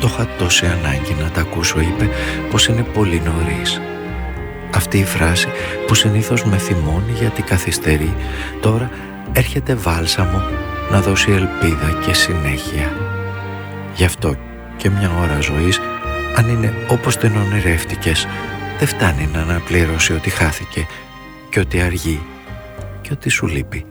Το είχα τόση ανάγκη να τα ακούσω, είπε πως είναι πολύ νωρίς. Αυτή η φράση που συνήθως με θυμώνει γιατί καθυστερεί, τώρα έρχεται βάλσαμο να δώσει ελπίδα και συνέχεια. Γι' αυτό και μια ώρα ζωής, αν είναι όπως την ονειρεύτηκες, δεν φτάνει να αναπληρώσει ότι χάθηκε και ότι αργεί και ότι σου λείπει.